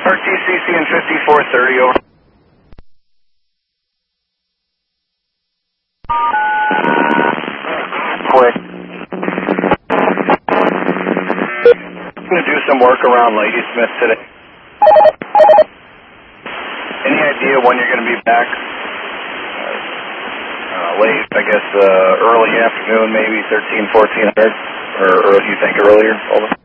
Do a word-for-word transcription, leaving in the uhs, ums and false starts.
R T C C and fifty-four thirty, over. Quick. I'm going to do some work around Ladysmith today. Any idea when you're going to be back? Uh, late, I guess, uh, early afternoon, maybe thirteen, fourteen hundred, or, or do you think earlier? Over.